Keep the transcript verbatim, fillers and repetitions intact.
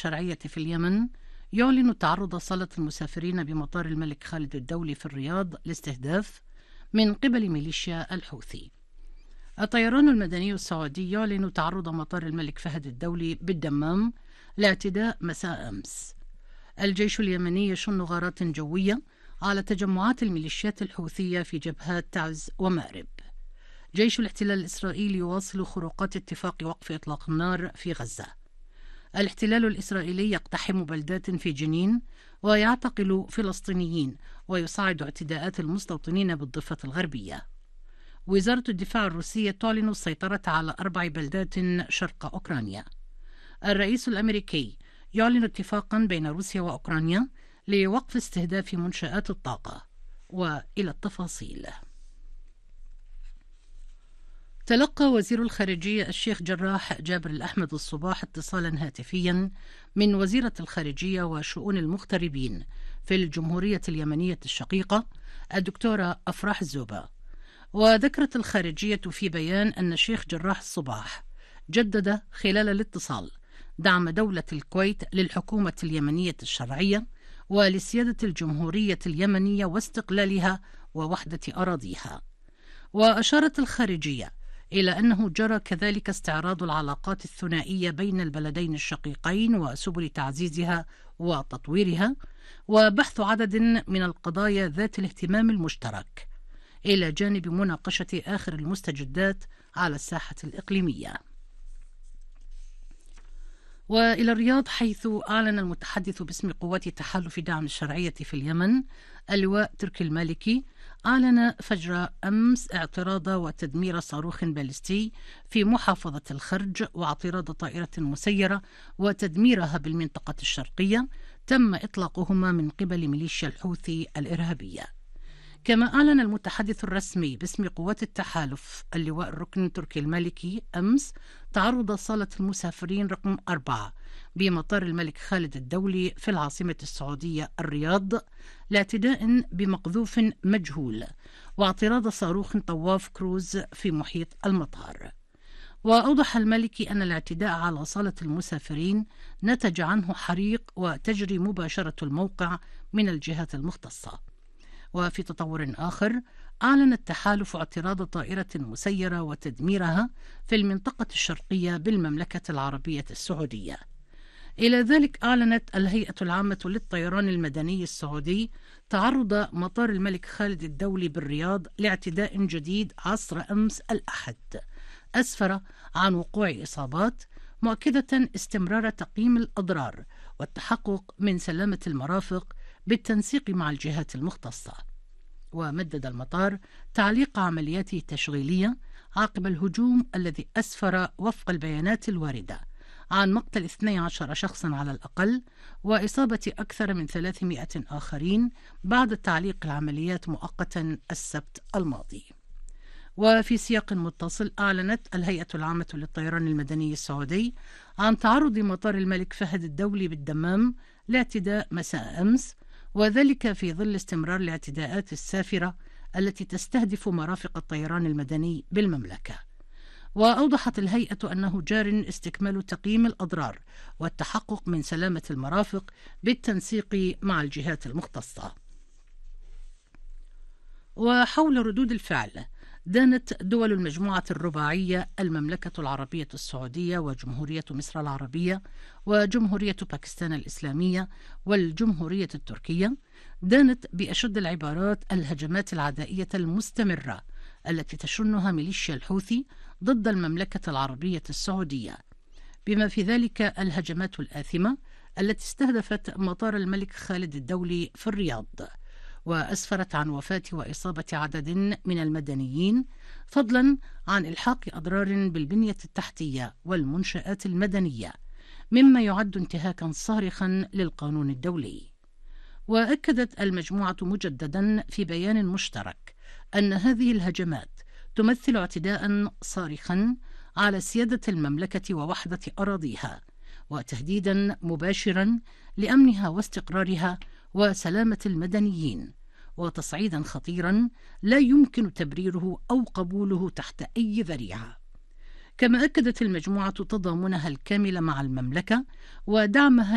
الشرعية في اليمن يعلن تعرض صالة المسافرين بمطار الملك خالد الدولي في الرياض لاستهداف من قبل ميليشيا الحوثي. الطيران المدني السعودي يعلن تعرض مطار الملك فهد الدولي بالدمام لاعتداء مساء أمس. الجيش اليمني يشن غارات جوية على تجمعات الميليشيات الحوثية في جبهات تعز ومأرب. جيش الاحتلال الإسرائيلي يواصل خروقات اتفاق وقف إطلاق النار في غزة. الاحتلال الإسرائيلي يقتحم بلدات في جنين ويعتقل فلسطينيين ويصعد اعتداءات المستوطنين بالضفة الغربية. وزارة الدفاع الروسية تعلن السيطرة على أربع بلدات شرق أوكرانيا. الرئيس الأمريكي يعلن اتفاقا بين روسيا وأوكرانيا لوقف استهداف منشآت الطاقة. وإلى التفاصيل. تلقى وزير الخارجية الشيخ جراح جابر الأحمد الصباح اتصالا هاتفيا من وزيرة الخارجية وشؤون المغتربين في الجمهورية اليمنية الشقيقة الدكتورة أفراح الزوبة. وذكرت الخارجية في بيان أن الشيخ جراح الصباح جدد خلال الاتصال دعم دولة الكويت للحكومة اليمنية الشرعية ولسيادة الجمهورية اليمنية واستقلالها ووحدة أراضيها. وأشارت الخارجية إلى أنه جرى كذلك استعراض العلاقات الثنائية بين البلدين الشقيقين وسبل تعزيزها وتطويرها وبحث عدد من القضايا ذات الاهتمام المشترك إلى جانب مناقشة آخر المستجدات على الساحة الإقليمية. وإلى الرياض، حيث أعلن المتحدث باسم قوات تحالف دعم الشرعية في اليمن اللواء تركي المالكي أعلن فجر أمس اعتراض وتدمير صاروخ باليستي في محافظة الخرج واعتراض طائرة مسيرة وتدميرها بالمنطقة الشرقية تم إطلاقهما من قبل ميليشيا الحوثي الإرهابية. كما أعلن المتحدث الرسمي باسم قوات التحالف اللواء الركن تركي المالكي أمس تعرض صالة المسافرين رقم أربعة بمطار الملك خالد الدولي في العاصمة السعودية الرياض لاعتداء بمقذوف مجهول واعتراض صاروخ طواف كروز في محيط المطار. وأوضح المالكي أن الاعتداء على صالة المسافرين نتج عنه حريق وتجري مباشرة الموقع من الجهات المختصة. وفي تطور آخر، أعلن التحالف اعتراض طائرة مسيرة وتدميرها في المنطقة الشرقية بالمملكة العربية السعودية. إلى ذلك، أعلنت الهيئة العامة للطيران المدني السعودي تعرض مطار الملك خالد الدولي بالرياض لاعتداء جديد عصر أمس الأحد أسفر عن وقوع إصابات، مؤكدة استمرار تقييم الأضرار والتحقق من سلامة المرافق بالتنسيق مع الجهات المختصة. ومدد المطار تعليق عملياته التشغيلية عقب الهجوم الذي أسفر وفق البيانات الواردة عن مقتل اثني عشر شخصا على الأقل وإصابة أكثر من ثلاثمائة آخرين بعد تعليق العمليات مؤقتا السبت الماضي. وفي سياق متصل، أعلنت الهيئة العامة للطيران المدني السعودي عن تعرض مطار الملك فهد الدولي بالدمام لاعتداء مساء أمس، وذلك في ظل استمرار الاعتداءات السافرة التي تستهدف مرافق الطيران المدني بالمملكة. وأوضحت الهيئة أنه جار استكمال تقييم الأضرار والتحقق من سلامة المرافق بالتنسيق مع الجهات المختصة. وحول ردود الفعل، دانت دول المجموعة الرباعية المملكة العربية السعودية وجمهورية مصر العربية وجمهورية باكستان الإسلامية والجمهورية التركية دانت بأشد العبارات الهجمات العدائية المستمرة التي تشنها ميليشيا الحوثي ضد المملكة العربية السعودية، بما في ذلك الهجمات الآثمة التي استهدفت مطار الملك خالد الدولي في الرياض وأسفرت عن وفاة وإصابة عدد من المدنيين، فضلا عن إلحاق أضرار بالبنية التحتية والمنشآت المدنية، مما يعد انتهاكا صارخا للقانون الدولي. وأكدت المجموعة مجددا في بيان مشترك أن هذه الهجمات تمثل اعتداء صارخا على سيادة المملكة ووحدة أراضيها، وتهديدا مباشرا لأمنها واستقرارها وسلامة المدنيين، وتصعيدا خطيرا لا يمكن تبريره أو قبوله تحت أي ذريعة. كما أكدت المجموعة تضامنها الكامل مع المملكة ودعمها